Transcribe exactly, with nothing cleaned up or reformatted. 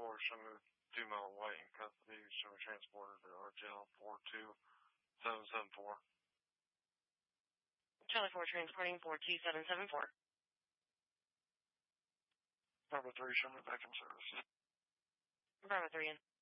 four, show me two Mountain White in custody, show me transported to R J L four two seven seven four. Charlie four transporting four two seven seven four. Bravo three, show me back in service. Bravo three in.